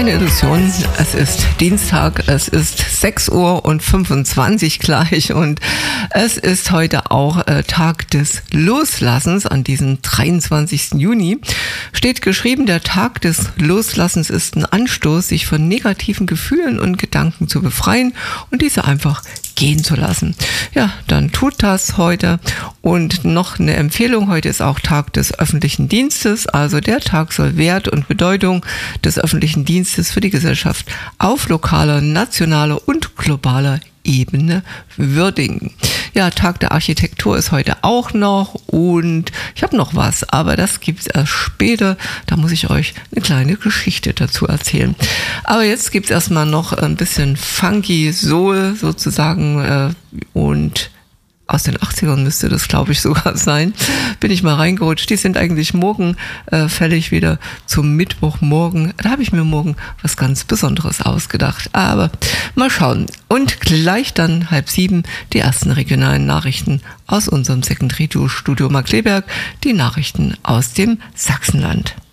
keine Illusion, es ist Dienstag, es ist 6:25 Uhr gleich und es ist heute auch Tag des Loslassens an diesem 23. Juni. Steht geschrieben, der Tag des Loslassens ist ein Anstoß, sich von negativen Gefühlen und Gedanken zu befreien und diese einfach gehen zu lassen. Ja, dann tut das heute. Und noch eine Empfehlung, heute ist auch Tag des öffentlichen Dienstes, also der Tag soll Wert und Bedeutung des öffentlichen Dienstes für die Gesellschaft auf lokaler, nationaler und globaler Ebene würdigen. Ja, Tag der Architektur ist heute auch noch und ich habe noch was, aber das gibt es erst später. Da muss ich euch eine kleine Geschichte dazu erzählen. Aber jetzt gibt es erstmal noch ein bisschen Funky Soul sozusagen und aus den 80ern müsste das, glaube ich, sogar sein. Bin ich mal reingerutscht. Die sind eigentlich morgen fällig wieder zum Mittwochmorgen. Da habe ich mir morgen was ganz Besonderes ausgedacht. Aber mal schauen. Und gleich dann 6:30 die ersten regionalen Nachrichten aus unserem Second Radio Studio Markkleeberg. Die Nachrichten aus dem Sachsenland.